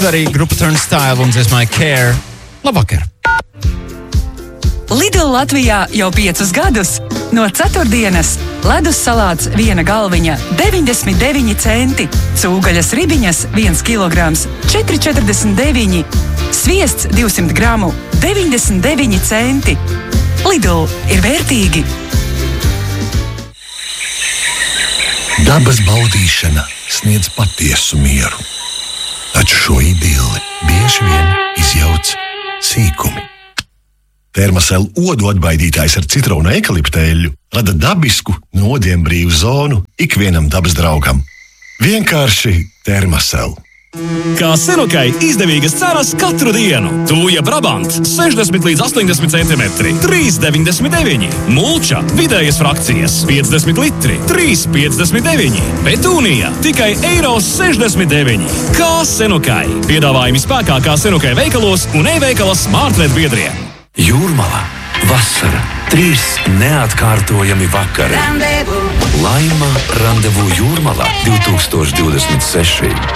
tad arī grupa Turnstile un dziesmai Care. Labvakar! Lidl Latvijā jau 5 gadus. No ceturtdienas ledus salāts 1 galviņa 99 centi, cūgaļas ribiņas 1 kilograms 4,49, sviests 200 gramu 99 centi. Lidl ir vērtīgi. Dabas baudīšana sniedz patiesu mieru, taču šo idili bieži vien izjauc sīkumi. Termosel odu atbaidītājs ar citronu eikaliptēļu rada dabisku, nodiem brīvu zonu ikvienam dabas draugam. Vienkārši Termosel. Kā Senukai izdevīgas cenas katru dienu. Tūja Brabant 60 līdz 80 cm 3,99. Mulča vidējas frakcijas 50 litri 3,59. Petūnija tikai €69. Kā Senukai. Piedāvājumi spēkā kā Senukai veikalos un e-veikala Smartvet biedriem. Jūrmala, vasara, 3 neatkārtojami vakari. Laima Randevu Jūrmalā 2026.